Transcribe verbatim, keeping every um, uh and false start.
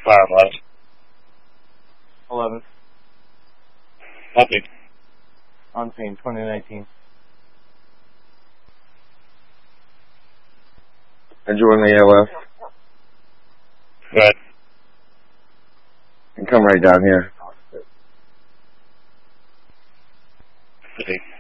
five eleven. eleven. Copy. On scene, twenty nineteen. Enjoying the A L F. Go ahead. And come right down here. Copy.